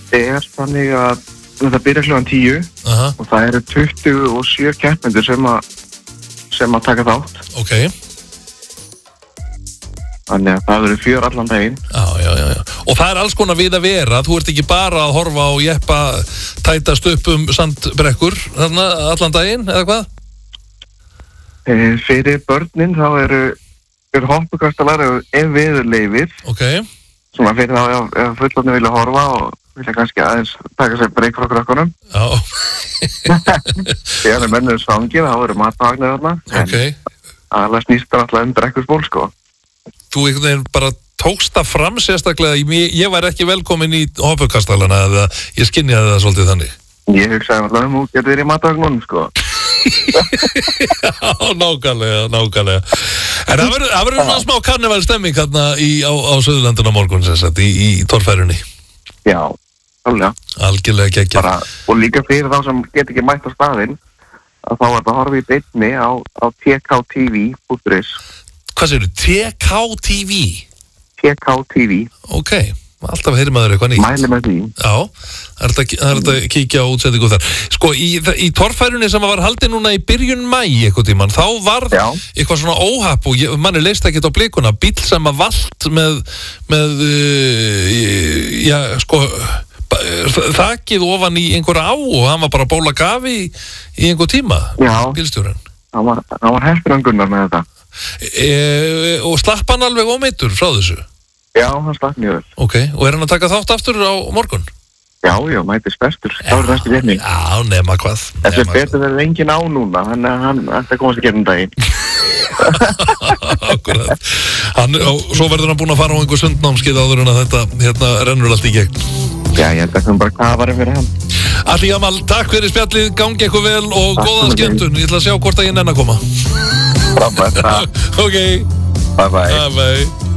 þannig að það byrjar klukkan 10 og það eru 27 keppendur sem að taka þátt. Ok. Þannig að það verður fjör allan daginn. Já. Og það alls konar við að vera. Þú ert ekki bara að horfa á jeppa tætast upp sandbrekkur þarna allan daginn, eða hvað? Fyrir börnin þá eru hoppukastalar ef veður leyfir. Ok. Svona fyrir þá ef fullorðnir vilja horfa og vilja kannski aðeins taka sér breyk frá krökkunum. Já. Þegar mennur svangir, þá eru matvagnir þarna. Ok. Aðalega snýst það alltaf drekkurspól, sko. Þú einhvern veginn bara tókst það fram sérstaklega, ég væri ekki velkomin í hoppukastalana eða ég skynjaði það svolítið þannig. Ég hugsaði alltaf hún getur verið í matvagnunum, sko. Já, nákvæmlega. En það verður svona smá karnevalstemming hérna á Suðurlandinu á morgun, í torfærunni. Já, alveg. Algjörlega geggjað. Og líka fyrir þá sem get ekki mætt á staðinn, að þá er það horfið í beinni á tktv.is. Hvað segirðu? TKTV? TKTV. Ok, alltaf heyrir maður eitthvað nýtt. Mæli með því. Já, það er þetta að kíkja á útsendingu þar. Sko, í torfærunni sem var haldið núna í byrjun maí eitthvað tímann, þá varð eitthvað svona óhapp og manni leist ekki á blikuna, bíll sem að valt með þakið ofan í einhverja á og hann var bara að bóla gafi í einhver tíma. Já, bílstjórinn. Hann var heppinn Gunnar með þetta. Og slapp hann alveg ómeiddur frá þessu? Já, hann slapp mjög vel. Ok, og hann að taka þátt aftur á morgun? Já, mætist bestur. Það var bestu getning. Já, nema hvað. Þessi betur verður engin á núna, þannig að hann ætti að komast að gera daginn. Akkurat. Og svo verður hann búinn að fara á einhver sundnámskeið áður en að þetta rennur allt í gegn. Já, ég held að það bara kafarum fyrir hann. Atli Jamal, takk fyrir spjallið, gangi eitthvað vel og góða skemmtun. Ég ætla að sjá hvort að ég nenn að koma. Frábært. Ok. Bye bye. Bye bye.